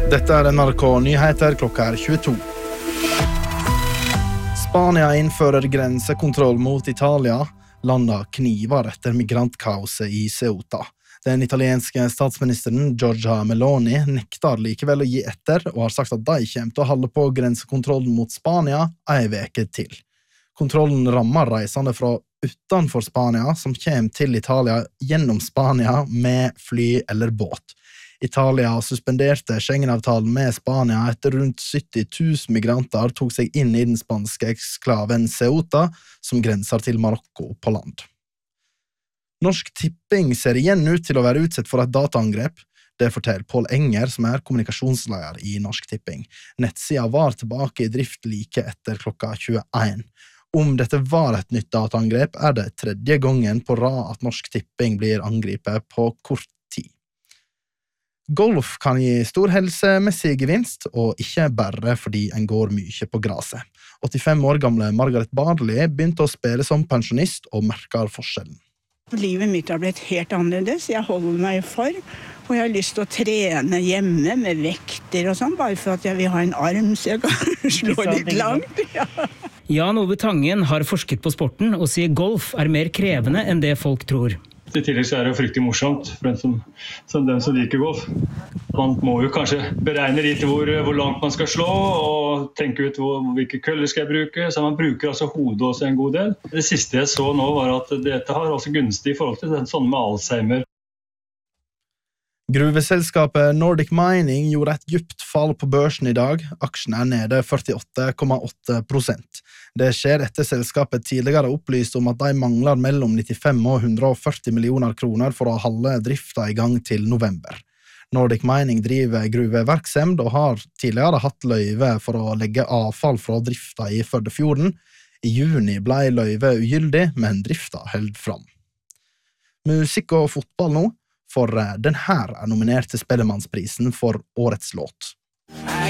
Dette NRK Nyheter, klokka 22. Spania innfører grensekontroll mot Italia. Landet kniver etter migrantkaoset i Ceuta. Den italienske statsministeren Giorgia Meloni nektar likevel å gi etter og har sagt at de kommer til å holde på grensekontrollen mot Spania en veke til. Kontrollen rammer reisende fra utenfor Spania som kommer til Italia gjennom Spania med fly eller båt. Italia suspenderte Schengen-avtalen med Spania etter rundt 70 000 migranter tok seg inn i den spanske eksklaven Ceuta, som grenser til Marokko på land. Norsk Tipping ser igjen ut til å være utsatt for et dataangrep. Det forteller Pål Enger, som er kommunikasjonsleder i Norsk Tipping. Nettsida var tilbake i drift like etter klokka 21. Om dette var et nytt dataangrep, er det tredje gangen på rad at Norsk Tipping blir angrepet på kort tid. Golf kan gi stor helsemessig gevinst, og ikke bare fordi en går mye på graset. 85 år gamle Margaret Barley begynte å spille som pensjonist og merker forskjellen. Livet mitt har blitt helt annerledes. Jeg holder meg for, og jeg har lyst til å trene hjemme med vekter og sånn, bare for at jeg vil ha en arm så jeg kan slå litt langt. Ja. Jan Ove Tangen har forsket på sporten og sier golf er mer krevende enn det folk tror. I tillegg så er det jo fryktelig morsomt for den som liker golf. Man må jo kanskje beregne litt hvor langt man skal slå, og tenke ut hvilke køller skal jeg bruke, så man bruker altså hodet også en god del. Det siste jeg så nå var at dette har også gunstig i forhold til sånne med Alzheimer. Gruveselskapet Nordic Mining gjorde et dypt fall på børsen i dag. Aksjen er nede 48,8%. Det skjer etter selskapet tidligere opplyst om at de mangler mellom 95 og 140 millioner kroner for å holde drifta i gang til november. Nordic Mining driver gruveverksemd og har tidligere hatt løyve for å legge avfall fra drifta i Førdefjorden. I juni ble løyve ugyldig, men drifta held fram. Musikk og fotball nå, for den her er nominert til Spellemannsprisen for årets låt.